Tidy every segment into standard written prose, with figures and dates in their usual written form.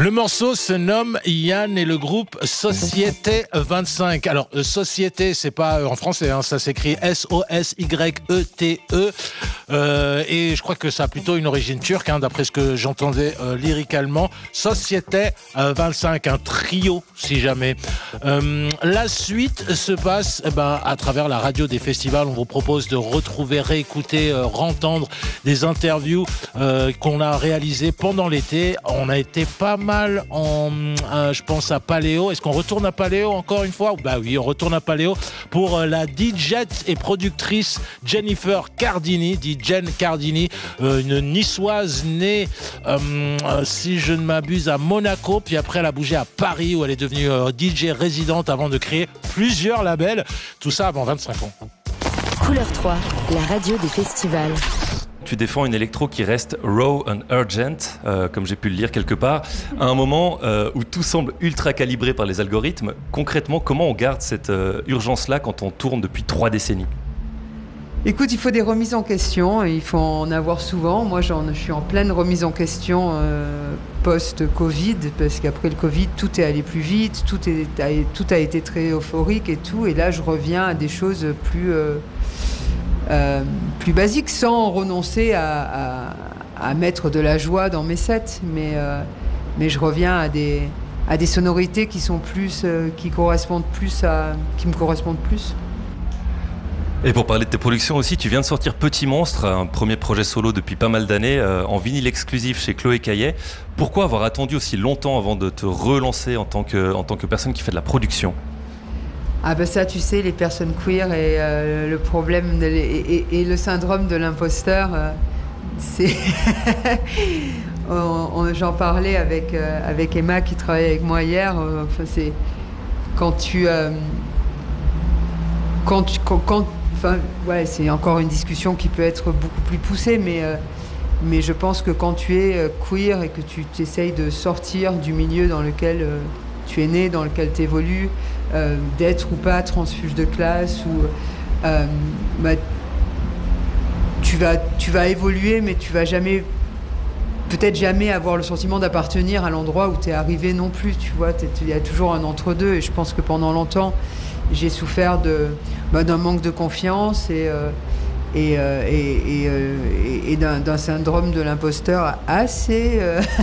Le morceau se nomme Yann et le groupe Société 25. Alors, Société, c'est pas en français, hein, ça s'écrit S-O-S-Y-E-T-E. Et je crois que ça a plutôt une origine turque, hein, d'après ce que j'entendais lyricalement. Société 25, un trio, si jamais. La suite se passe à travers la radio des festivals. On vous propose de retrouver, réécouter, rentendre des interviews qu'on a réalisées pendant l'été. On a été pas mal je pense à Paléo. Est-ce qu'on retourne à Paléo encore une fois? Bah oui, on retourne à Paléo pour la DJ et productrice Jennifer Cardini, Jen Cardini, une niçoise née, si je ne m'abuse, à Monaco, puis après elle a bougé à Paris où elle est devenue DJ résidente avant de créer plusieurs labels. Tout ça avant 25 ans. Couleur 3, la radio des festivals. Tu défends une électro qui reste raw and urgent, comme j'ai pu le lire quelque part, à un moment où tout semble ultra calibré par les algorithmes. Concrètement, comment on garde cette urgence-là quand on tourne depuis 3 décennies ? Écoute, il faut des remises en question, il faut en avoir souvent. Moi, je suis en pleine remise en question post-Covid, parce qu'après le Covid, tout est allé plus vite, tout a été très euphorique et tout. Et là, je reviens à des choses plus basiques, sans renoncer à mettre de la joie dans mes sets. Mais je reviens à des sonorités qui me correspondent plus. Et pour parler de tes productions aussi, tu viens de sortir Petit Monstre, un premier projet solo depuis pas mal d'années, en vinyle exclusif chez Chloé Caillet. Pourquoi avoir attendu aussi longtemps avant de te relancer en tant que personne qui fait de la production ? Ah ben ça, tu sais, les personnes queer et le problème et le syndrome de l'imposteur, c'est... J'en parlais avec Emma qui travaille avec moi hier. C'est c'est encore une discussion qui peut être beaucoup plus poussée, mais je pense que quand tu es queer et que tu essayes de sortir du milieu dans lequel tu es né, dans lequel tu évolues, d'être ou pas transfuge de classe, tu vas évoluer, mais tu vas peut-être jamais avoir le sentiment d'appartenir à l'endroit où tu es arrivé non plus, tu vois. Il y a toujours un entre-deux, et je pense que pendant longtemps, j'ai souffert d'un manque de confiance et d'un syndrome de l'imposteur assez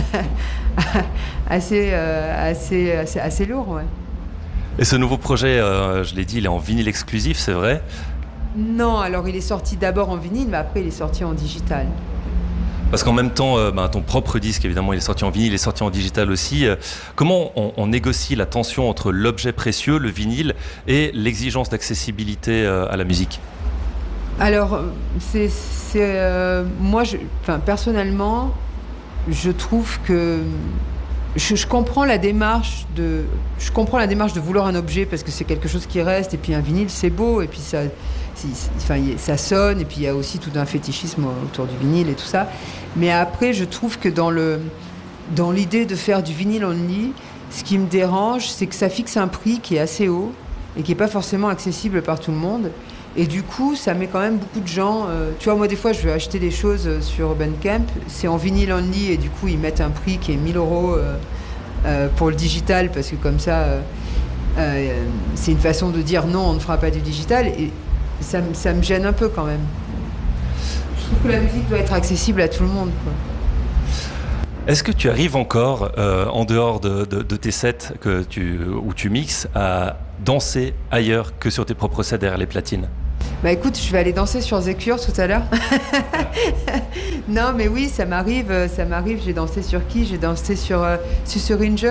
lourd, ouais. Et ce nouveau projet, je l'ai dit, il est en vinyle exclusif, c'est vrai ? Non, alors il est sorti d'abord en vinyle, mais après il est sorti en digital. Parce qu'en même temps, ton propre disque, évidemment, il est sorti en vinyle, il est sorti en digital aussi. Comment on négocie la tension entre l'objet précieux, le vinyle, et l'exigence d'accessibilité à la musique ? Alors, personnellement, je trouve que je comprends la démarche de vouloir un objet parce que c'est quelque chose qui reste, et puis un vinyle c'est beau, et puis ça sonne, et puis il y a aussi tout un fétichisme autour du vinyle et tout ça. Mais après, je trouve que dans l'idée de faire du vinyle only, ce qui me dérange, c'est que ça fixe un prix qui est assez haut et qui n'est pas forcément accessible par tout le monde. Et du coup, ça met quand même beaucoup de gens... tu vois, moi, des fois, je veux acheter des choses sur Bandcamp. C'est en vinyle only, et du coup, ils mettent un prix qui est 1 000 € pour le digital, parce que comme ça, c'est une façon de dire non, on ne fera pas du digital. Et ça me gêne un peu quand même. Je trouve que la musique doit être accessible à tout le monde, quoi. Est-ce que tu arrives encore, en dehors de tes sets où tu mixes, à danser ailleurs que sur tes propres sets derrière les platines ? Bah écoute, je vais aller danser sur Zecure tout à l'heure. Non, mais oui, ça m'arrive. J'ai dansé sur qui ? J'ai dansé sur Susuringe.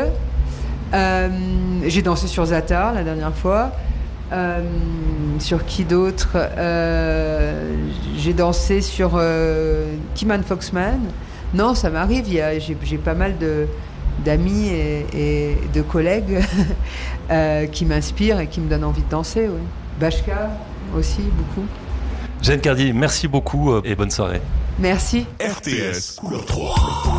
J'ai dansé sur Zatar la dernière fois. Sur qui d'autre ? J'ai dansé sur Kiman Foxman. Non, ça m'arrive. J'ai pas mal d'amis et de collègues qui m'inspirent et qui me donnent envie de danser. Oui. Bashka aussi, beaucoup. Jen Cardini, merci beaucoup et bonne soirée. Merci. RTS Couleur 3.